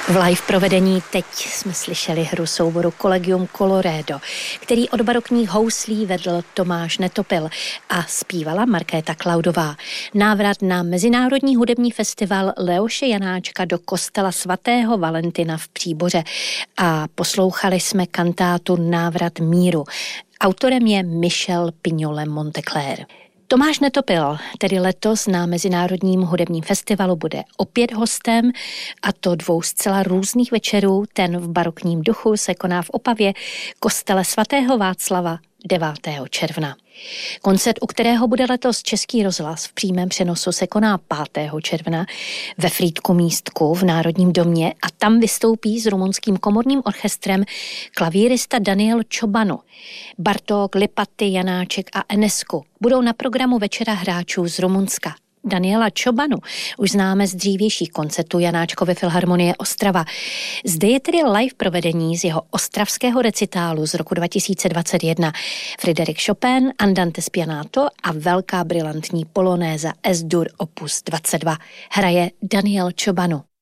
V live provedení teď jsme slyšeli hru souboru Collegium Colloredo, který od barokních houslí vedl Tomáš Netopil a zpívala Markéta Klaudová. Návrat na Mezinárodní hudební festival Leoše Janáčka do kostela svatého Valentina v Příboře a poslouchali jsme kantátu Návrat míru. Autorem je Michel Pignole Monteclair. Tomáš Netopil tedy letos na Mezinárodním hudebním festivalu bude opět hostem, a to 2 zcela různých večerů. Ten v barokním duchu se koná v Opavě, kostele svatého Václava 9. června. Koncert, u kterého bude letos Český rozhlas v přímém přenosu, se koná 5. června ve Frýdku Místku v Národním domě a tam vystoupí s rumunským komorním orchestrem klavírista Daniel Ciobanu. Bartók, Lipatti, Janáček a Enescu budou na programu večera hráčů z Rumunska. Daniela Ciobanu už známe z dřívějších koncertů Janáčkovy filharmonie Ostrava. Zde je tedy live provedení z jeho ostravského recitálu z roku 2021. Frédéric Chopin, Andante spianato a velká brilantní polonéza S-dur opus 22. Hraje Daniel Ciobanu.